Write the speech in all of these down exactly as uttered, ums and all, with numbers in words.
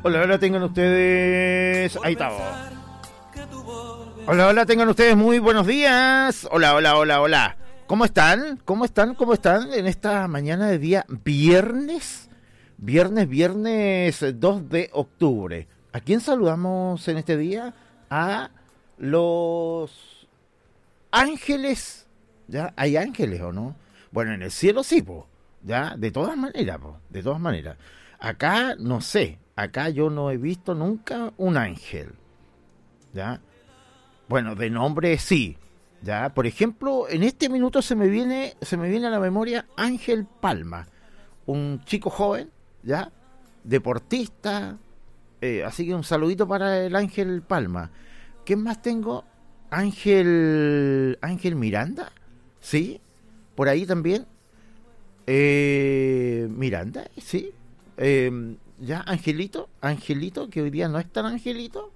Hola, hola, tengan ustedes... Ahí está. Hola, hola, tengan ustedes muy buenos días. Hola, hola, hola, hola. ¿Cómo están? ¿Cómo están? ¿Cómo están en esta mañana de día viernes? Viernes, viernes dos de octubre. ¿A quién saludamos en este día? A los ángeles. ¿Ya? ¿Hay ángeles o no? Bueno, en el cielo sí, po. ¿Ya? De todas maneras, po. De todas maneras. Acá, no sé. Acá yo no he visto nunca un ángel. ¿Ya? Bueno, de nombre sí. ¿Ya? Por ejemplo, en este minuto se me viene, se me viene a la memoria Ángel Palma. Un chico joven, ¿ya? Deportista. Eh, así que un saludito para el Ángel Palma. ¿Qué más tengo? Ángel... Ángel Miranda. ¿Sí? Por ahí también. Eh, Miranda, sí. Eh, ya, Angelito. Angelito, que hoy día no es tan Angelito.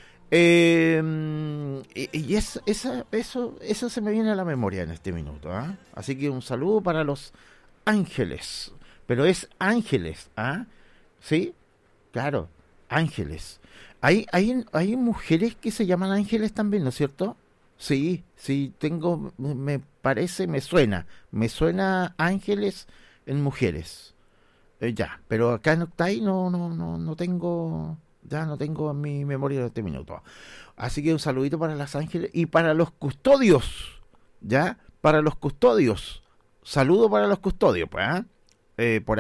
Eh, y y es, esa, eso, eso se me viene a la memoria en este minuto. ¿eh? Así que un saludo para los ángeles. Pero es ángeles, ¿ah? ¿Sí? Claro, ángeles. Hay, hay, hay mujeres que se llaman ángeles también, ¿no es cierto? Sí, sí, tengo, me parece, me suena. Me suena ángeles en mujeres. Eh, ya, pero acá en Octay no, no, no, no tengo... Ya no tengo en mi memoria de este minuto. Así que un saludito para las ángeles y para los custodios. ¿Ya? Para los custodios. Saludo para los custodios, pues. ¿eh? Eh, por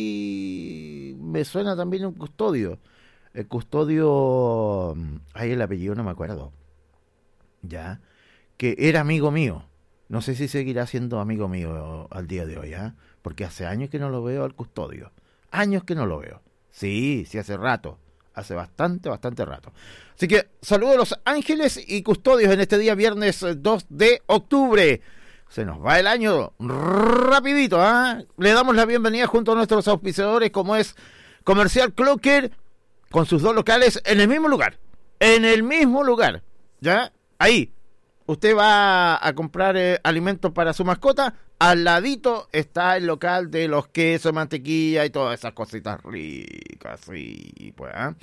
ahí me suena también un custodio. El custodio... Ahí el apellido no me acuerdo. ¿Ya? Que era amigo mío. No sé si seguirá siendo amigo mío al día de hoy, ¿eh? Porque hace años que no lo veo al custodio. Años que no lo veo. Sí, sí, hace rato. Hace bastante, bastante rato. Así que saludos a los ángeles y custodios en este día viernes dos de octubre. Se nos va el año rapidito, ¿ah? ¿eh? Le damos la bienvenida junto a nuestros auspiciadores como es Comercial Clocker con sus dos locales en el mismo lugar. En el mismo lugar. ¿Ya? Ahí. Usted va a comprar eh, alimentos para su mascota. Al ladito está el local de los quesos, mantequilla y todas esas cositas ricas. Sí, pues, ¿eh?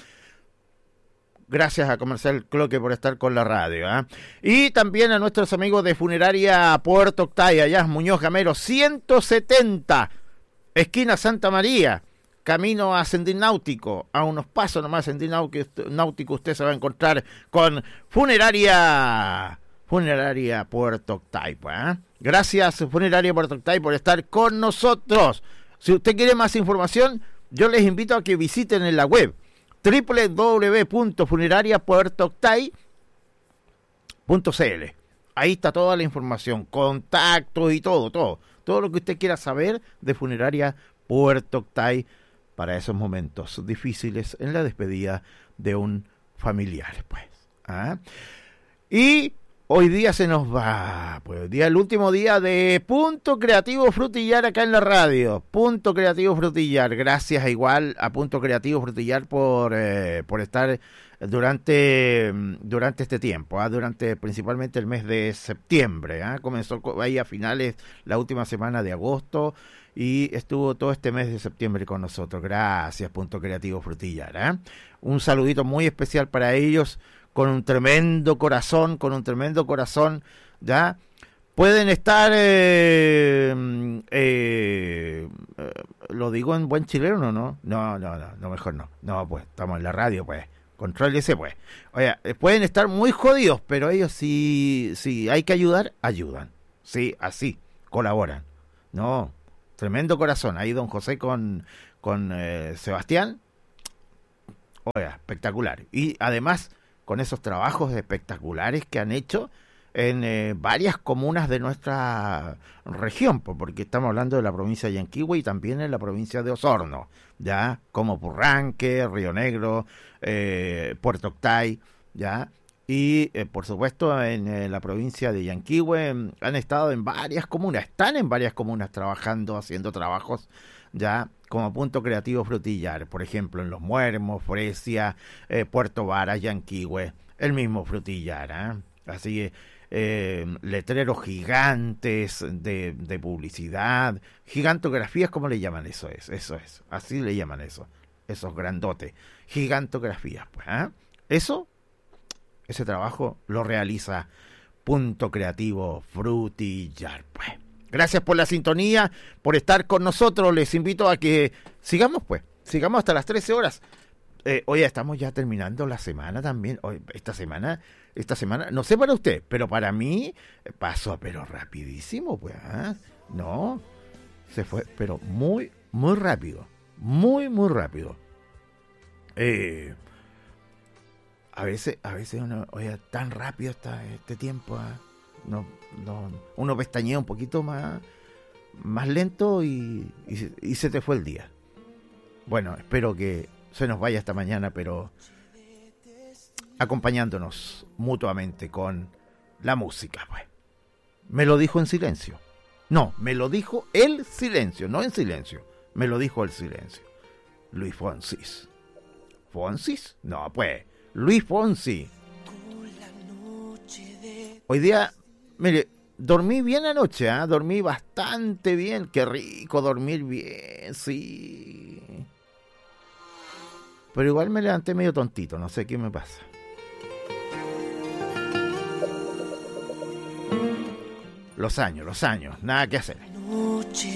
Gracias a Comercial Cloque por estar con la radio. ¿eh? Y también a nuestros amigos de Funeraria Puerto Octay, allá Muñoz Gamero, ciento setenta, esquina Santa María, camino a Sendín Náutico. A unos pasos nomás Sendín Náutico usted se va a encontrar con Funeraria... Funeraria Puerto Octay, pues, ¿eh? Gracias, Funeraria Puerto Octay, por estar con nosotros. Si usted quiere más información, yo les invito a que visiten en la web doble u doble u doble u punto funeraria puerto octay punto c l. Ahí está toda la información, contactos y todo, todo. Todo lo que usted quiera saber de Funeraria Puerto Octay para esos momentos difíciles en la despedida de un familiar, pues. ¿eh? Y... hoy día se nos va, pues hoy día el último día de Punto Creativo Frutillar acá en la radio. Punto Creativo Frutillar, gracias igual a Punto Creativo Frutillar por eh, por estar durante durante este tiempo, ¿eh? durante principalmente el mes de septiembre. ¿eh? Comenzó ahí a finales, la última semana de agosto y estuvo todo este mes de septiembre con nosotros. Gracias Punto Creativo Frutillar. ¿eh? Un saludito muy especial para ellos. Con un tremendo corazón, con un tremendo corazón, ¿ya? Pueden estar, eh, eh, eh, lo digo en buen chileno, ¿no? No, no, no, no, mejor no. No, pues, estamos en la radio, pues. Contrólese, pues. Oye, pueden estar muy jodidos, pero ellos sí, sí, hay que ayudar, ayudan. Sí, así, colaboran. No, tremendo corazón. Ahí don José con, con eh, Sebastián. Oye, espectacular. Y además... con esos trabajos espectaculares que han hecho en eh, varias comunas de nuestra región, porque estamos hablando de la provincia de Yanquihue y también en la provincia de Osorno, ya como Purranque, Río Negro, eh, Puerto Octay, ya y eh, por supuesto en eh, la provincia de Yanquihue han estado en varias comunas, están en varias comunas trabajando, haciendo trabajos ya como Punto Creativo Frutillar, por ejemplo en Los Muermos, Fresia, eh, Puerto Varas, Yanquihue, el mismo Frutillar, ¿eh? Así que eh, letreros gigantes de, de publicidad, gigantografías, ¿cómo le llaman eso? Es, eso es, así le llaman eso, esos grandotes, gigantografías, pues, ¿eh? Eso, ese trabajo lo realiza Punto Creativo Frutillar, pues. Gracias por la sintonía, por estar con nosotros. Les invito a que sigamos, pues, sigamos hasta las trece horas. Eh, oye, estamos ya terminando la semana también. Hoy, esta semana, esta semana, no sé para usted, pero para mí pasó, pero rapidísimo, pues, ¿eh? No, se fue, pero muy, muy rápido, muy, muy rápido. Eh, a veces, a veces uno, oye, tan rápido está este tiempo, ¿eh? No, no, uno pestañea un poquito más, más lento y, y, y se te fue el día. Bueno, espero que se nos vaya esta mañana, pero acompañándonos mutuamente con la música, pues. Me lo dijo en silencio. No, me lo dijo el silencio, no en silencio. Me lo dijo el silencio. Luis Fonsi. ¿Fonsis? No, pues, Luis Fonsi. Hoy día, mire, dormí bien anoche, ¿eh? Dormí bastante bien. Qué rico dormir bien, sí. Pero igual me levanté medio tontito, no sé qué me pasa. Los años, los años, nada que hacer.